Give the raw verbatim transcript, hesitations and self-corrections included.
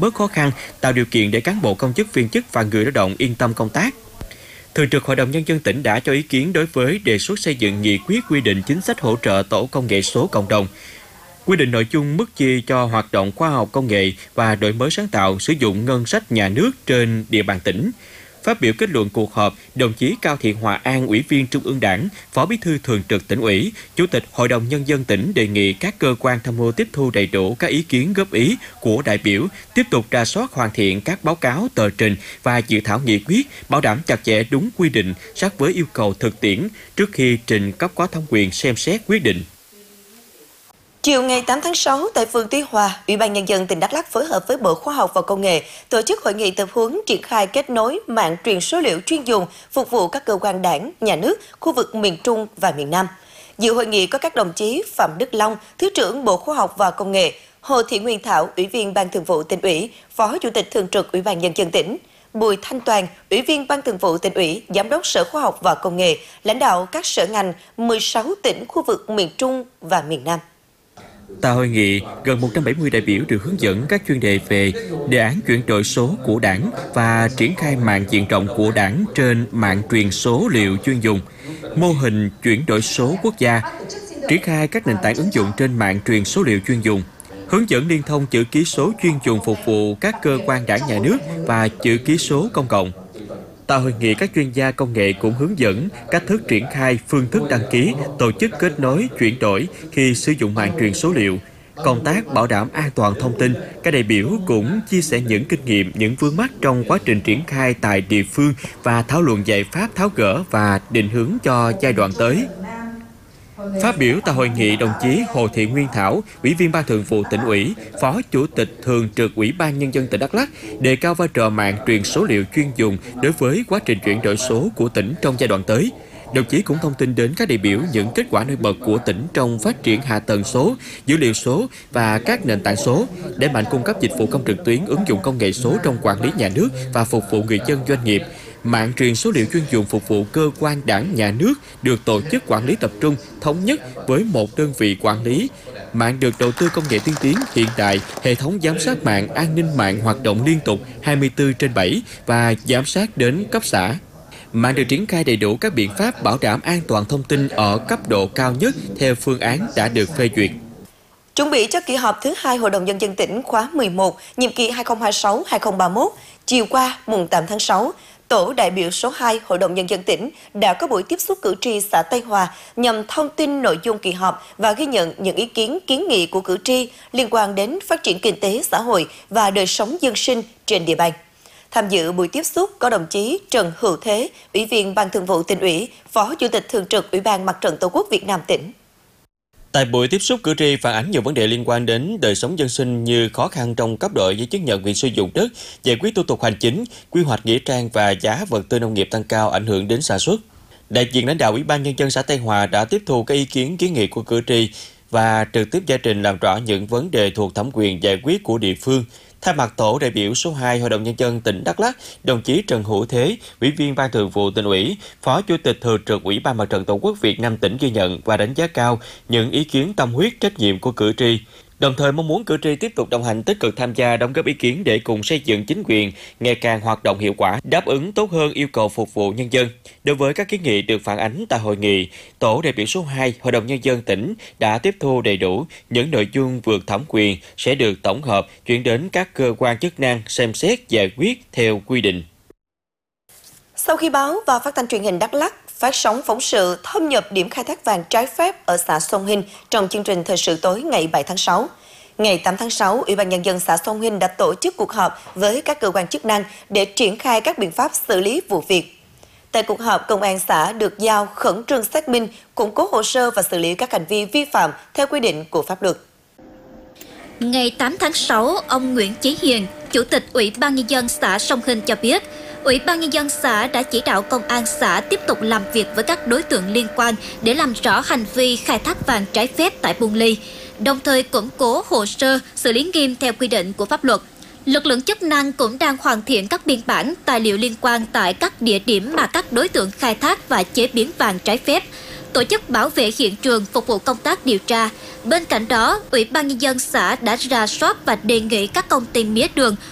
bớt khó khăn, tạo điều kiện để cán bộ công chức viên chức và người lao động yên tâm công tác. Thường trực Hội đồng Nhân dân tỉnh đã cho ý kiến đối với đề xuất xây dựng nghị quyết quy định chính sách hỗ trợ tổ công nghệ số cộng đồng, quy định nội dung mức chi cho hoạt động khoa học công nghệ và đổi mới sáng tạo sử dụng ngân sách nhà nước trên địa bàn tỉnh. Phát biểu kết luận cuộc họp, đồng chí Cao Thị Hòa An, Ủy viên Trung ương Đảng, Phó Bí thư Thường trực Tỉnh ủy, Chủ tịch Hội đồng Nhân dân tỉnh đề nghị các cơ quan tham mưu tiếp thu đầy đủ các ý kiến góp ý của đại biểu, tiếp tục rà soát hoàn thiện các báo cáo, tờ trình và dự thảo nghị quyết, bảo đảm chặt chẽ đúng quy định, sát với yêu cầu thực tiễn trước khi trình cấp có thẩm quyền xem xét quyết định. Chiều ngày tám tháng sáu, tại phường Tuy Hòa, Ủy ban Nhân dân tỉnh Đắk Lắk phối hợp với Bộ Khoa học và Công nghệ tổ chức hội nghị tập huấn triển khai kết nối mạng truyền số liệu chuyên dùng phục vụ các cơ quan đảng, nhà nước, khu vực miền Trung và miền Nam. Dự hội nghị có các đồng chí Phạm Đức Long, Thứ trưởng Bộ Khoa học và Công nghệ, Hồ Thị Nguyên Thảo, Ủy viên Ban Thường vụ Tỉnh ủy, Phó Chủ tịch Thường trực Ủy ban Nhân dân tỉnh, Bùi Thanh Toàn, Ủy viên Ban Thường vụ Tỉnh ủy, Giám đốc Sở Khoa học và Công nghệ, lãnh đạo các sở ngành mười sáu tỉnh khu vực miền Trung và miền Nam. Tại hội nghị, gần một trăm bảy mươi đại biểu được hướng dẫn các chuyên đề về đề án chuyển đổi số của Đảng và triển khai mạng diện rộng của Đảng trên mạng truyền số liệu chuyên dùng, mô hình chuyển đổi số quốc gia, triển khai các nền tảng ứng dụng trên mạng truyền số liệu chuyên dùng, hướng dẫn liên thông chữ ký số chuyên dùng phục vụ các cơ quan đảng nhà nước và chữ ký số công cộng. Tại hội nghị, các chuyên gia công nghệ cũng hướng dẫn cách thức triển khai, phương thức đăng ký, tổ chức kết nối, chuyển đổi khi sử dụng mạng truyền số liệu. Công tác bảo đảm an toàn thông tin, các đại biểu cũng chia sẻ những kinh nghiệm, những vướng mắc trong quá trình triển khai tại địa phương và thảo luận giải pháp tháo gỡ và định hướng cho giai đoạn tới. Phát biểu tại hội nghị, đồng chí Hồ Thị Nguyên Thảo, Ủy viên Ban Thường vụ Tỉnh ủy, Phó Chủ tịch Thường trực Ủy ban Nhân dân tỉnh Đắk Lắk đề cao vai trò mạng truyền số liệu chuyên dùng đối với quá trình chuyển đổi số của tỉnh trong giai đoạn tới. Đồng chí cũng thông tin đến các đại biểu những kết quả nổi bật của tỉnh trong phát triển hạ tầng số, dữ liệu số và các nền tảng số, đẩy mạnh cung cấp dịch vụ công trực tuyến, ứng dụng công nghệ số trong quản lý nhà nước và phục vụ người dân doanh nghiệp. Mạng truyền số liệu chuyên dùng phục vụ cơ quan đảng nhà nước được tổ chức quản lý tập trung, thống nhất với một đơn vị quản lý. Mạng được đầu tư công nghệ tiên tiến hiện đại, hệ thống giám sát mạng, an ninh mạng hoạt động liên tục hai mươi tư trên bảy và giám sát đến cấp xã. Mạng được triển khai đầy đủ các biện pháp bảo đảm an toàn thông tin ở cấp độ cao nhất theo phương án đã được phê duyệt. Chuẩn bị cho kỳ họp thứ hai Hội đồng Nhân dân tỉnh khóa mười một, nhiệm kỳ hai nghìn không trăm hai mươi sáu đến hai nghìn không trăm ba mươi mốt, chiều qua, mùng tám tháng sáu, Tổ đại biểu số hai Hội đồng Nhân dân tỉnh đã có buổi tiếp xúc cử tri xã Tây Hòa nhằm thông tin nội dung kỳ họp và ghi nhận những ý kiến kiến nghị của cử tri liên quan đến phát triển kinh tế xã hội và đời sống dân sinh trên địa bàn. Tham dự buổi tiếp xúc có đồng chí Trần Hữu Thế, Ủy viên Ban Thường vụ Tỉnh ủy, Phó Chủ tịch Thường trực Ủy ban Mặt trận Tổ quốc Việt Nam tỉnh. Tại buổi tiếp xúc, cử tri phản ánh nhiều vấn đề liên quan đến đời sống dân sinh như khó khăn trong cấp đổi giấy chứng nhận quyền sử dụng đất, giải quyết thủ tục hành chính, quy hoạch nghĩa trang và giá vật tư nông nghiệp tăng cao ảnh hưởng đến sản xuất. Đại diện lãnh đạo Ủy ban Nhân dân xã Tây Hòa đã tiếp thu các ý kiến kiến nghị của cử tri và trực tiếp giải trình làm rõ những vấn đề thuộc thẩm quyền giải quyết của địa phương. Thay mặt tổ đại biểu số hai Hội đồng Nhân dân tỉnh Đắk Lắk, đồng chí Trần Hữu Thế, Ủy viên Ban Thường vụ Tỉnh ủy, Phó Chủ tịch Thường trực Ủy ban Mặt trận Tổ quốc Việt Nam tỉnh ghi nhận và đánh giá cao những ý kiến tâm huyết, trách nhiệm của cử tri. Đồng thời mong muốn cử tri tiếp tục đồng hành tích cực tham gia đóng góp ý kiến để cùng xây dựng chính quyền ngày càng hoạt động hiệu quả, đáp ứng tốt hơn yêu cầu phục vụ nhân dân. Đối với các kiến nghị được phản ánh tại hội nghị, tổ đại biểu số hai Hội đồng Nhân dân tỉnh đã tiếp thu đầy đủ những nội dung vượt thẩm quyền sẽ được tổng hợp chuyển đến các cơ quan chức năng xem xét giải quyết theo quy định. Sau khi báo và phát thanh truyền hình Đắk Lắk phát sóng phóng sự thâm nhập điểm khai thác vàng trái phép ở xã Sông Hinh trong chương trình thời sự tối ngày bảy tháng sáu. Ngày tám tháng sáu, Ủy ban Nhân dân xã Sông Hinh đã tổ chức cuộc họp với các cơ quan chức năng để triển khai các biện pháp xử lý vụ việc. Tại cuộc họp, Công an xã được giao khẩn trương xác minh, củng cố hồ sơ và xử lý các hành vi vi phạm theo quy định của pháp luật. Ngày tám tháng sáu, ông Nguyễn Chí Hiền, Chủ tịch Ủy ban Nhân dân xã Sông Hinh cho biết, Ủy ban Nhân dân xã đã chỉ đạo Công an xã tiếp tục làm việc với các đối tượng liên quan để làm rõ hành vi khai thác vàng trái phép tại Buôn Ly, đồng thời củng cố hồ sơ, xử lý nghiêm theo quy định của pháp luật. Lực lượng chức năng cũng đang hoàn thiện các biên bản, tài liệu liên quan tại các địa điểm mà các đối tượng khai thác và chế biến vàng trái phép, tổ chức bảo vệ hiện trường phục vụ công tác điều tra. Bên cạnh đó, Ủy ban Nhân dân xã đã rà soát và đề nghị các công ty mía đường